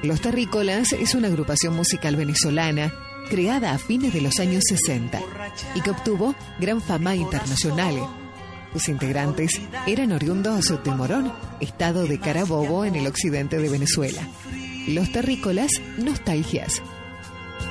Los Terrícolas es una agrupación musical venezolana creada a fines de los años 60 y que obtuvo gran fama internacional. Sus integrantes eran oriundos de Morón, estado de Carabobo en el occidente de Venezuela. Los Terrícolas, nostalgias.